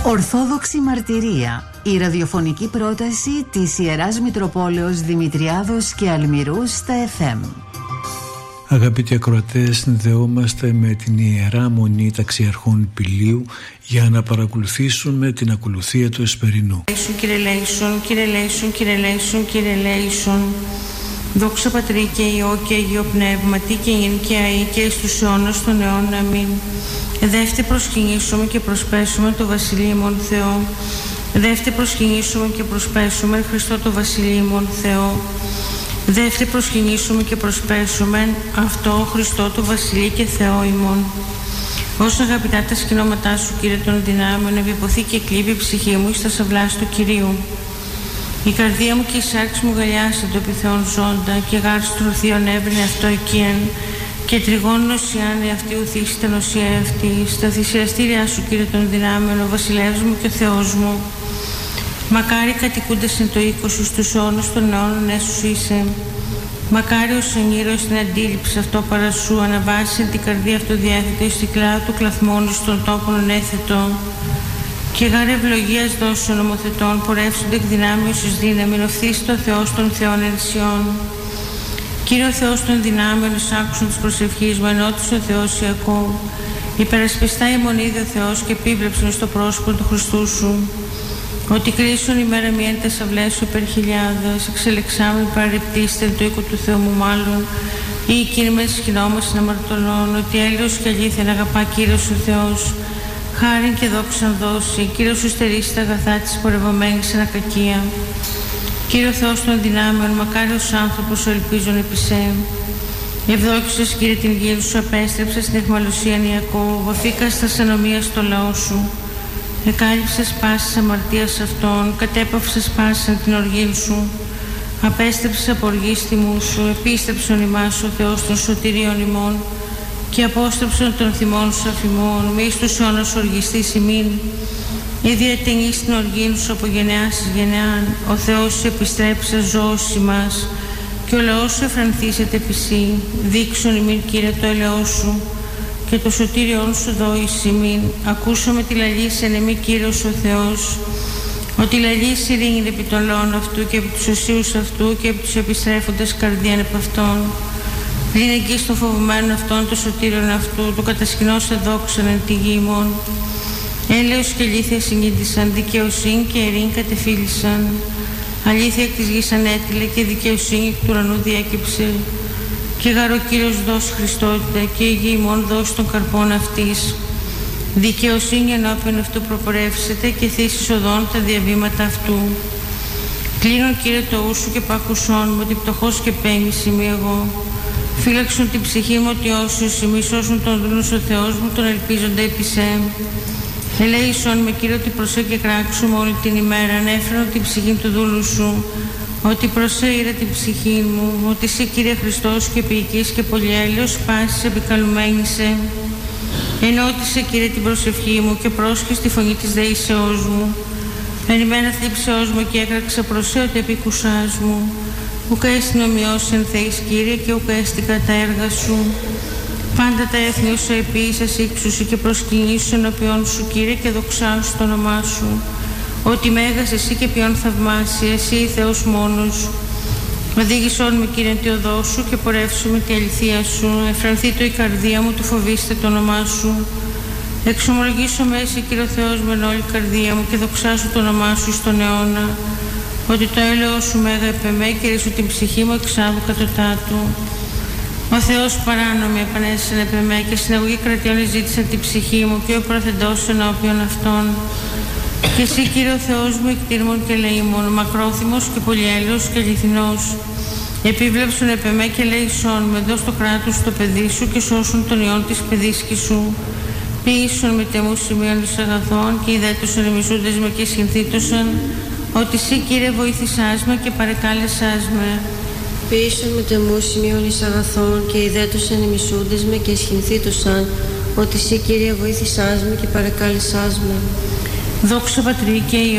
Ορθόδοξη μαρτυρία. Η ραδιοφωνική πρόταση της Ιεράς Μητροπόλεως Δημητριάδος και Αλμυρού στα FM. Αγαπητοί ακροατές, συνδεόμαστε με την Ιερά Μονή Ταξιαρχών Πηλίου για να παρακολουθήσουμε την ακολουθία του Εσπερινού. Κύριε Λέησον, Κύριε Λέησον, Κύριε Λέησον, Κύριε Λέησον. Δόξα Πατρί και Υιό και Αγίο Πνεύματι και ειν και αεί και εις τους αιώνας των αιώνων. Αμήν. Δεύτε προσκυνήσουμε και προσπέσουμε το Βασιλείμον Θεό. Δεύτε προσκυνήσουμε και προσπέσουμε Χριστό το Βασιλείμον Θεό. Δεύτε προσκυνήσουμε και προσπέσουμε αυτό Χριστό το Βασιλεί και Θεό ημών. Όσο αγαπητά τα σκηνώματά σου, Κύριε των δυνάμεων, επιποθεί και κλείβει η ψυχή μου εις τα σαυλάς του Κυρίου. Η καρδία μου και η σάρξη μου γαλιάσε το επιθεών ζώντα και γάρς τρουθείων έβρινε αυτό εκείεν και τριγών νοσιάν εαυτή ουθήσιτε νοσία εαυτή. Στα θυσιαστήριά σου, Κύριε των δυνάμεων, ο Βασιλεύς μου και ο Θεός μου. Μακάρι κατοικούντες εν το οίκο σου στους αιώνους των αιώνων έσους είσαι. Μακάριος εν ήρωες την αντίληψη αυτό παρά σου, αναβάσει την καρδία αυτοδιέθετο εις την κλάδα του κλαθμόνου στον τόπον ενέθετο. Και γάρε ευλογίας δώσεων νομοθετών, πορεύσονται εκ δυνάμεως εις δύναμιν, οφθείς το Θεός των Θεών ενσιών. Κύριε ο Θεός των δυνάμεων, εισάκουσον της προσευχής μου, ενώτησε ο Θεός Ιακώβ. Υπερασπιστά ημών είδε ο Θεός και επίβλεψον στο πρόσωπο του Χριστού σου. Ότι κρίσουν ημέρα μιέν τες αυλές σου υπέρ χιλιάδας, εξελεξάμεν παραρρυπτήστε το οίκο του Θεού μου μάλλον, ή εκείνη με τις κοινόμας αμαρτωλών, ότι έλεος και αλήθεια να αγαπά Κύριος ο Θεός. Χάριν και δόξαν δώσει, Κύριος σου στερήσει τα αγαθά της πορευομένης εν ακακία. Κύριο Θεός των δυνάμεων, μακάριος άνθρωπος ο ελπίζων επί σε. Ευδόκησες, Κύριε, την γη σου, απέστρεψες στην αιχμαλωσία Ιακώβ, αφήκας τα ανομία στο λαό σου. Εκάλυψες πάσης αμαρτίας αυτών, κατέπαυσες πάσης την οργή σου. Απέστρεψες από οργής θυμού σου, επίστρεψον ημάς ο Θεός των σωτηρίων ημών. Και απόστρεψον των θυμών σου αφημών, μη εις τους αιώνας οργιστής ημίν. Η διατενείς την οργήν σου από γενεάς εις γενεάν, ο Θεός σου επιστρέψε ζώος ημάς, και ο λαός σου εφρανθήσεται επί σύ. Δείξον ημίν, Κύριε, το ελαιό σου, και το σωτήριον σου δώης ημίν. Ακούσαμε τη λαλής εν εμή, Κύριος ο Θεός, ότι λαλής ειρήνη επί των λαών αυτού και επί τους οσίους αυτού και επί τους επιστρέφοντες καρδίαν επ' αυτών. Πλην εκεί στο φοβωμένο αυτόν το σωτήριον αυτού, το κατασκηνώσε δόξαν εν τη γη ημών. Έλεος και αλήθεια συνήντησαν, δικαιοσύνη και ειρήνη κατεφύλησαν. Αλήθεια εκ της γης ανέτειλε και δικαιοσύνη εκ του ουρανού διέκυψε. Και γαρό Κύριος δώσει Χριστότητα και η γη ημών δώσει των καρπών αυτής. Δικαιοσύνη ενώπιον αυτού προπορεύσετε και θύσεις οδών τα διαβήματα αυτού. Κλείνω, Κύριε, το ου σου και πάκουσόν μου, ότι πτωχός και πένης είμαι εγώ. Φύλαξον την ψυχή μου ότι όσους ημείς σώσουν τον δούλους ο Θεός μου, τον ελπίζονται επί σε. Ελέησον με, Κύριε, ότι προσέ και κράξουμε όλη την ημέρα, ανέφερον την ψυχή του δούλου σου, ότι προσέ ήρε την ψυχή μου, ότι εσύ, Κύριε Χριστός και ποιητής και πολυέλεος, πάσης επικαλουμένησε. Ενώτησε, Κύριε, την προσευχή μου και πρόσχες τη φωνή της δεήσεώς μου. Ενημένα θλίψεώς μου και έκραξα προσέ ότι επίκουσάς μου. Ουκ έστιν ομοιός εν Θεής, Κύριε, και ουκ έστιν κατά έργα σου. Πάντα τα έθνη σου επίησας ύξουσι και προσκυνήσου ενώπιον σου, Κύριε, και δοξάσου το όνομά σου. Ότι μέγας εσύ και ποιον θαυμάσια, εσύ Θεός μόνος. Οδήγησόν με, Κύριε, τη οδό σου και πορεύσου με τη αληθεία σου. Εφρανθεί το η καρδία μου, του φοβήστε το όνομά σου. Εξομολογήσω με εσύ, Κύριε Θεός, με όλη η καρδία μου και δοξάσου το όνομά σου στον αιώνα. Ότι το έλεος σου μέγα επεμέ και ρίσου την ψυχή μου εξάδου κατωτάτου. Ο Θεός παράνομοι επανέστησαν επεμέ και συναγωγή κρατιών ζήτησαν την ψυχή μου και ο προθεντός ενώπιον αυτών. Και εσύ, Κύριε ο Θεός μου, εκτήρμον και λαίμων, μακρόθυμος και πολυέλεος και αληθινός. Επίβλεψον επεμέ και λέησον με, δώσ' το κράτος στο παιδί σου και σώσουν τον ιόν της παιδίσκης σου. Ποιήσον με τεμού σημείων της αγαθών και ιδέτωσαν εμισούντες με και συνθήτωσαν, ότι εσύ, Κύριε, βοήθησάς με και παρεκάλεσάς με. Ποιήσον με τεμού σημείων εις αγαθών και ιδέτωσαν εμισούντες με και συνθήτωσαν, ότι εσύ, Κύριε, βοήθησάς με και παρεκάλεσάς με. Δόξα Πατρί και